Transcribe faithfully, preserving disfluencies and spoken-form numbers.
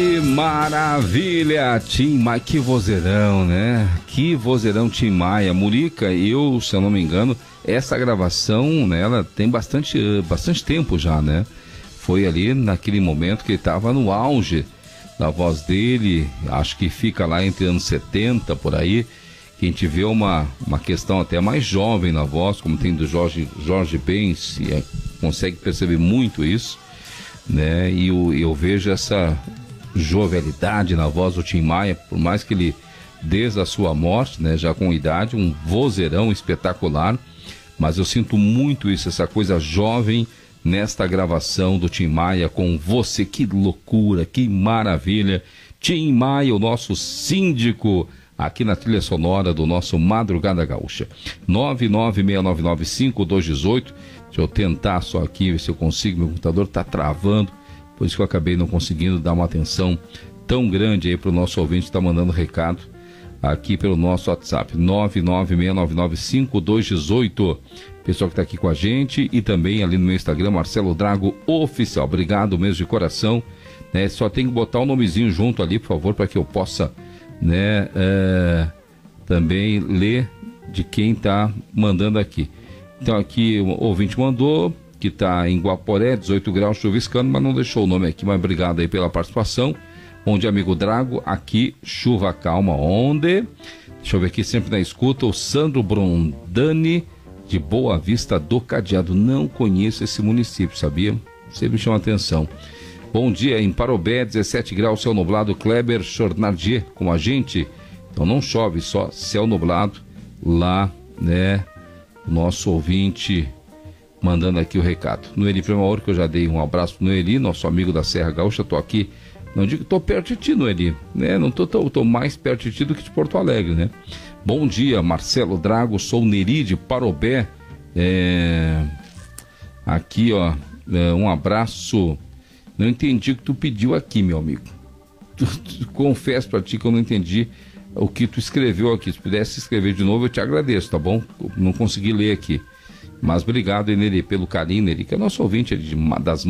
Que maravilha, Tim Maia, que vozeirão, né? Que vozeirão, Tim Maia. Murica, eu, se eu não me engano, essa gravação, né, ela tem bastante, bastante tempo já, né? Foi ali naquele momento que ele estava no auge da voz dele, acho que fica lá entre anos setenta, por aí, que a gente vê uma, uma questão até mais jovem na voz, como tem do Jorge, Jorge Ben, se é, consegue perceber muito isso, né? E eu, eu vejo essa jovialidade na voz do Tim Maia, por mais que ele, desde a sua morte, né, já com idade, um vozeirão espetacular, mas eu sinto muito isso, essa coisa jovem nesta gravação do Tim Maia com você. Que loucura, que maravilha. Tim Maia, o nosso síndico aqui na trilha sonora do nosso Madrugada Gaúcha. nove nove seis nove nove cinco dois um oito. Deixa eu tentar só aqui ver se eu consigo, meu computador está travando, por isso que eu acabei não conseguindo dar uma atenção tão grande aí para o nosso ouvinte que está mandando recado aqui pelo nosso WhatsApp, nove nove seis nove nove cinco dois um oito. Pessoal que está aqui com a gente e também ali no meu Instagram, Marcelo Drago Oficial. Obrigado mesmo de coração, né? Só tem que botar o nomezinho junto ali, por favor, para que eu possa, né, é, também ler de quem está mandando aqui. Então aqui o ouvinte mandou que está em Guaporé, dezoito graus, chuviscando, mas não deixou o nome aqui, mas obrigado aí pela participação. Onde, amigo Drago, aqui chuva calma, onde? Deixa eu ver aqui, sempre na escuta, o Sandro Brondani, de Boa Vista do Cadeado. Não conheço esse município, sabia? Sempre me chama atenção. Bom dia, em Parobé, dezessete graus, céu nublado, Kleber Chornardier com a gente. Então não chove, só céu nublado lá, né? O nosso ouvinte mandando aqui o recado. Noeli Primaor, que eu já dei um abraço pro Noeli, nosso amigo da Serra Gaúcha. Tô aqui, não digo que tô perto de ti, Noeli, né? Não tô, tô, tô mais perto de ti do que de Porto Alegre, né? Bom dia, Marcelo Drago, sou Neri de Parobé. É... Aqui, ó, é, um abraço. Não entendi o que tu pediu aqui, meu amigo. Tu, tu, confesso pra ti que eu não entendi o que tu escreveu aqui. Se pudesse escrever de novo, eu te agradeço, tá bom? Não consegui ler aqui. Mas obrigado, Neri, pelo carinho, Neri, que é nosso ouvinte de, das